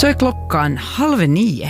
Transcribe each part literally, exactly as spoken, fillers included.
Så är klockan halv nio.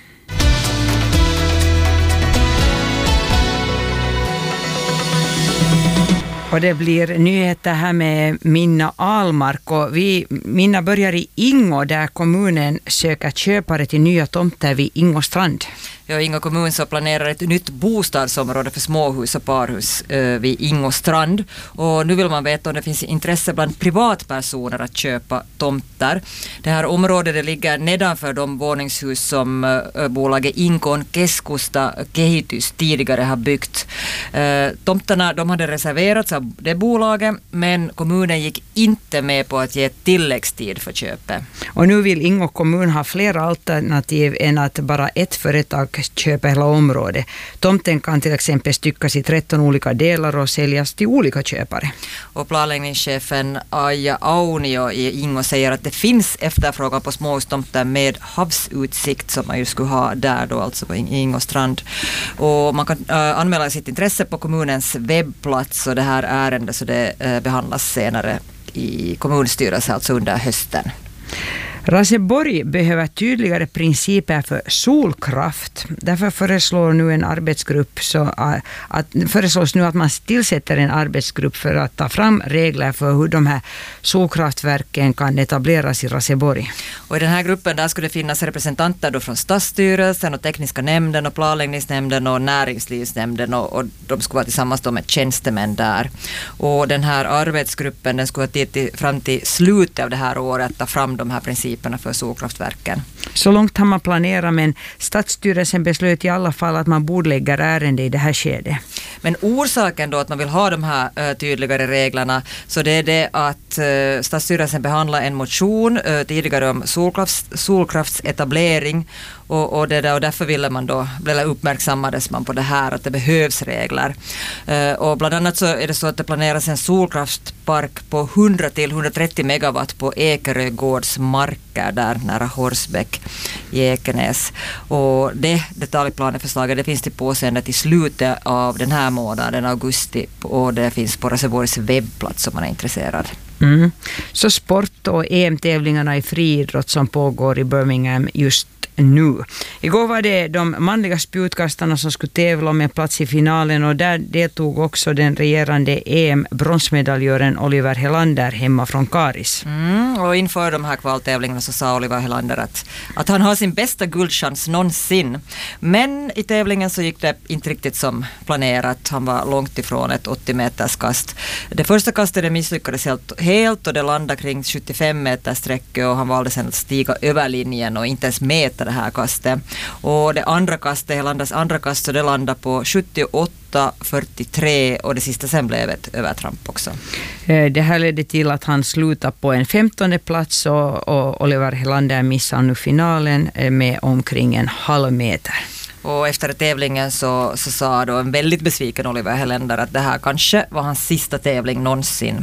Och det blir nyheter här med Minna Almark. Och vi, Minna börjar i Ingo där kommunen söker köpare till nya tomter vid Ingo strand. Ja, Ingo kommun så planerar ett nytt bostadsområde för småhus och parhus eh, vid Ingo strand. Och nu vill man veta om det finns intresse bland privatpersoner att köpa tomter. Det här området det ligger nedanför de våningshus som eh, bolaget Inkon Keskusta Kehitys tidigare har byggt. Eh, tomterna de hade reserverats av det bolaget, men kommunen gick inte med på att ge tilläggstid för köpet. Och nu vill Ingo kommun ha fler alternativ än att bara ett företag köpa hela området. Tomten kan till exempel styckas i tretton olika delar och säljas till olika köpare. Och planläggningschefen Aija Aunio i Ingo säger att det finns efterfrågan på småhustomter med havsutsikt som man ju skulle ha där då, alltså på Ingo strand. Och man kan äh, anmäla sitt intresse på kommunens webbplats och det här ärendet så det äh, behandlas senare i kommunstyrelsen, alltså under hösten. Raseborg behöver tydligare principer för solkraft. Därför föreslår nu en arbetsgrupp så att, föreslås nu att man tillsätter en arbetsgrupp för att ta fram regler för hur de här solkraftverken kan etableras i Raseborg. Och i den här gruppen där skulle det finnas representanter då från stadsstyrelsen och tekniska nämnden och planläggningsnämnden och näringslivsnämnden och, och de skulle vara tillsammans då med tjänstemän där. Och den här arbetsgruppen den skulle ha till, fram till slutet av det här året att ta fram de här principerna för solkraftverken. Så långt har man planerat, men stadsstyrelsen beslöt i alla fall att man borde lägga ärende i det här skedet. Men orsaken då att man vill ha de här uh, tydligare reglerna så det är det att uh, stadsstyrelsen behandlar en motion uh, tidigare om solkrafts, solkraftsetablering och, och, det där, och därför ville man då, eller uppmärksammades man på det här att det behövs regler. Uh, och bland annat så är det så att det planeras en solkraftpark på hundra till hundratrettio megawatt på Ekerö gårds marker där nära Horsbäck i Ekenäs. Och det detaljplaneförslaget det finns till påseende till slutet av den här månaden, augusti, och det finns på Raseborgs webbplats om man är intresserad. Mm. Så sport och E M-tävlingarna i friidrott som pågår i Birmingham just nu. Igår var det de manliga spjutkastarna som skulle tävla om en plats i finalen och där deltog också den regerande E M-bronsmedaljören Oliver Helander hemma från Karis. Mm, och inför de här kvaltävlingarna så sa Oliver Helander att, att han har sin bästa guldchans någonsin. Men i tävlingen så gick det inte riktigt som planerat. Han var långt ifrån ett åttio meters kast. Det första kastet det misslyckades helt, helt och det landade kring sjuttiofem meters sträcka och han valde sedan att stiga över linjen och inte ens mäta det här kastet. Och det andra kastet, Helanders andra kast, så det landade på sjuttioåtta fyrtiotre och det sista sen blev ett övertramp också. Det här ledde till att han slutade på en femtonde plats och, och Oliver Helander missade nu finalen med omkring en halv meter. Och efter tävlingen så, så sa då en väldigt besviken Oliver Helander att det här kanske var hans sista tävling någonsin.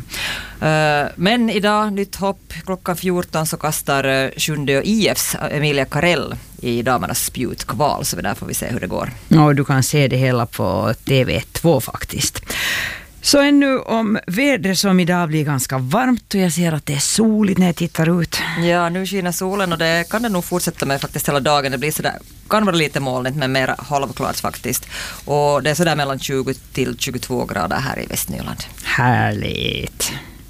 Uh, men idag, nytt hopp, klockan fjorton så kastar uh, Sjunde I Fs Emilia Karell i damernas spjutkval, så där får vi se hur det går. Och du kan se det hela på T V två faktiskt. Så ännu om vädret som idag blir ganska varmt och jag ser att det är soligt när jag tittar ut. Ja, nu skiner solen och det kan det nog fortsätta med faktiskt hela dagen. Det blir sådär, kan vara lite molnigt men mer halvklart faktiskt. Och det är sådär mellan tjugo till tjugotvå grader här i Västnyland. Härligt!